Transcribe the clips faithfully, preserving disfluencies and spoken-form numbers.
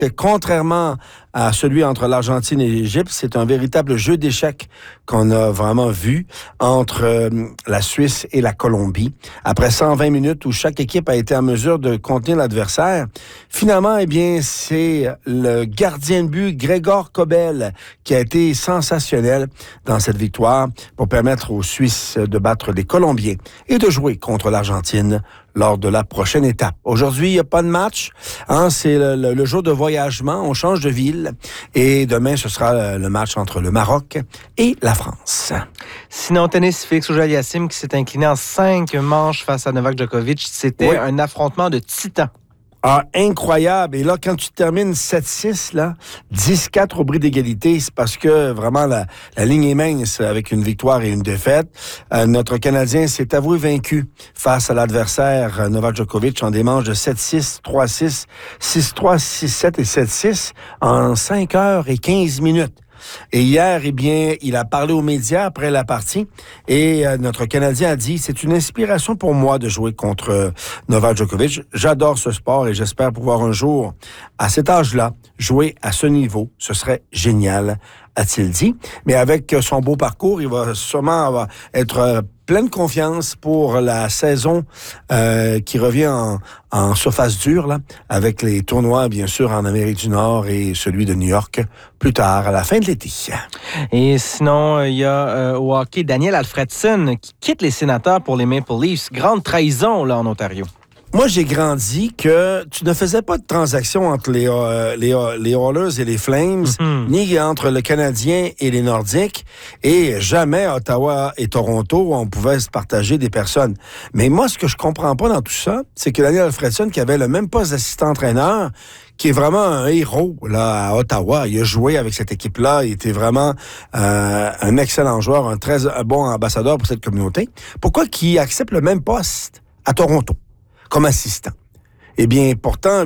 contrairement à celui entre l'Argentine et l'Égypte, c'est un véritable jeu d'échecs qu'on a vraiment vu entre euh, la Suisse et la Colombie. Après cent vingt minutes où chaque équipe a été en mesure de contenir l'adversaire, finalement, eh bien, c'est le gardien de but, Gregor Kobel, qui a été sensationnel dans cette victoire pour permettre aux Suisses de battre les Colombiens et de jouer contre l'Argentine lors de la prochaine étape. Aujourd'hui, il n'y a pas de match. Hein, c'est le, le, le jour de voyagement. On change de ville. Et demain, ce sera le match entre le Maroc et la France. Sinon, tennis, Félix Auger-Aliassime qui s'est incliné en cinq manches face à Novak Djokovic. C'était oui. un affrontement de titans. Ah, incroyable. Et là, quand tu termines sept six, là, dix quatre au bris d'égalité, c'est parce que vraiment la, la ligne est mince avec une victoire et une défaite. Euh, notre Canadien s'est avoué vaincu face à l'adversaire Novak Djokovic en des manches de sept six, trois six, six trois, six sept et sept six en cinq heures et quinze minutes. Et hier, eh bien, il a parlé aux médias après la partie et euh, notre Canadien a dit « C'est une inspiration pour moi de jouer contre euh, Novak Djokovic. J'adore ce sport et j'espère pouvoir un jour, à cet âge-là, jouer à ce niveau. Ce serait génial, a-t-il dit. Mais avec son beau parcours, il va sûrement être euh, plein de confiance pour la saison euh, qui revient en, en surface dure, là, avec les tournois, bien sûr, en Amérique du Nord et celui de New York plus tard, à la fin de l'été. Et sinon, il y a euh, au hockey Daniel Alfredson qui quitte les Sénateurs pour les Maple Leafs. Grande trahison, là, en Ontario. Moi, j'ai grandi que tu ne faisais pas de transaction entre les, euh, les, euh, les Oilers et les Flames, mm-hmm. ni entre le Canadien et les Nordiques, et jamais Ottawa et Toronto, on pouvait se partager des personnes. Mais moi, ce que je comprends pas dans tout ça, c'est que Daniel Alfredson, qui avait le même poste d'assistant-entraîneur, qui est vraiment un héros là à Ottawa, il a joué avec cette équipe-là, il était vraiment euh, un excellent joueur, un très bon ambassadeur pour cette communauté. Pourquoi qu'il accepte le même poste à Toronto comme assistant? Eh bien, pourtant,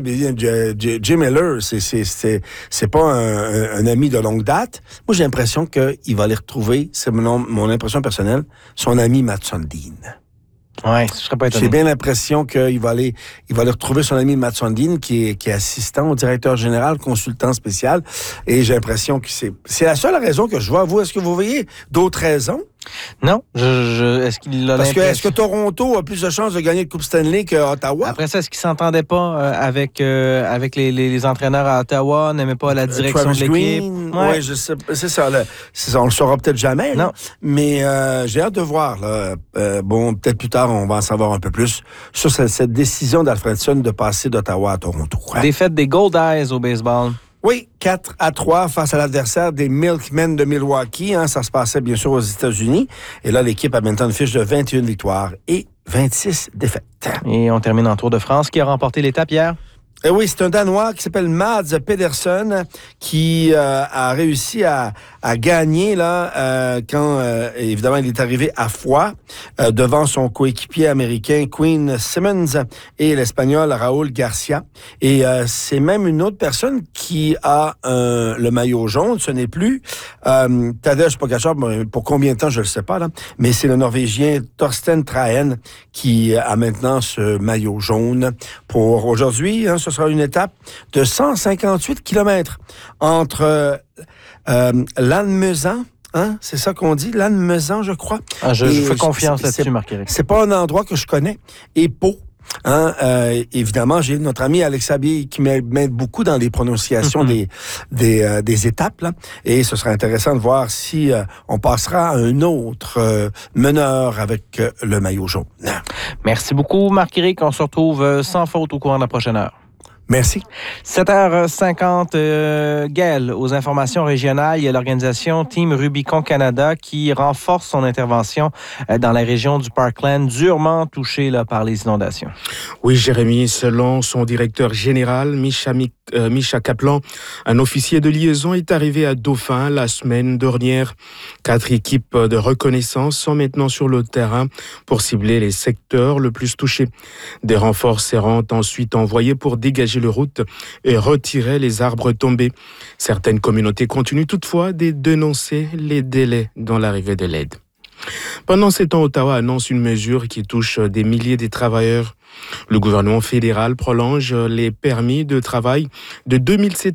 Jim Miller, c'est, c'est, c'est, c'est pas un, un ami de longue date. Moi, j'ai l'impression qu'il va aller retrouver, c'est mon, mon impression personnelle, son ami Matt Sundin. Ouais, je serais pas étonné. J'ai bien l'impression qu'il va aller, il va aller retrouver son ami Matt Sundin, qui est, qui est assistant au directeur général, consultant spécial. Et j'ai l'impression que c'est, c'est la seule raison que je vois. Vous, est-ce que vous voyez d'autres raisons? Non, je, je, est-ce qu'il a Parce que est-ce que Toronto a plus de chances de gagner le Coupe Stanley qu'Ottawa? Après ça, est-ce qu'il s'entendait pas euh, avec euh, avec les, les, les entraîneurs à Ottawa, n'aimait pas la direction Travis de l'équipe? Green, ouais. ouais, je sais, c'est ça, là, c'est ça. On le saura peut-être jamais. Là. Non, mais euh, j'ai hâte de voir. Là. Euh, bon, peut-être plus tard, on va en savoir un peu plus sur cette, cette décision d'Alfredson de passer d'Ottawa à Toronto. Hein? Défaite des Goldeyes au baseball. Oui, quatre à trois face à l'adversaire des Milkmen de Milwaukee. Hein, ça se passait bien sûr aux États-Unis. Et là, l'équipe a maintenant une fiche de vingt et une victoires et vingt-six défaites. Et on termine en Tour de France. Qui a remporté l'étape hier? Eh oui, c'est un Danois qui s'appelle Mads Pedersen qui euh, a réussi à, à gagner là euh, quand euh, évidemment il est arrivé à Foix euh, devant son coéquipier américain Quinn Simmons et l'Espagnol Raúl Garcia. Et euh, c'est même une autre personne qui a euh, le maillot jaune. Ce n'est plus euh, Tadej Pogačar, pour combien de temps je ne le sais pas là, mais c'est le Norvégien Torsten Trahen qui a maintenant ce maillot jaune pour aujourd'hui. Hein, ce sera une étape de cent cinquante-huit kilomètres entre euh, euh, Lannemezan, hein, c'est ça qu'on dit, Lannemezan, je crois. Ah, je, je fais confiance là-dessus, c'est, Marc-Éric. C'est pas un endroit que je connais. Et Pau. Hein, euh, évidemment, j'ai notre ami Alex Abiy qui m'aide beaucoup dans les prononciations mm-hmm. des des, euh, des étapes là, et ce sera intéressant de voir si euh, on passera à un autre euh, meneur avec euh, le maillot jaune. Merci beaucoup, Marc-Éric. On se retrouve euh, sans faute au courant de la prochaine heure. Merci. sept heures cinquante, euh, Gaël, aux informations régionales, il y a l'organisation Team Rubicon Canada qui renforce son intervention euh, dans la région du Parkland, durement touchée là, par les inondations. Oui, Jérémy, selon son directeur général, Misha, euh, Misha Kaplan, un officier de liaison est arrivé à Dauphin la semaine dernière. Quatre équipes de reconnaissance sont maintenant sur le terrain pour cibler les secteurs le plus touchés. Des renforts seront ensuite envoyés pour dégager les routes et retirer les arbres tombés. Certaines communautés continuent toutefois de dénoncer les délais dans l'arrivée de l'aide. Pendant ces temps, Ottawa annonce une mesure qui touche des milliers de travailleurs. Le gouvernement fédéral prolonge les permis de travail de deux mille sept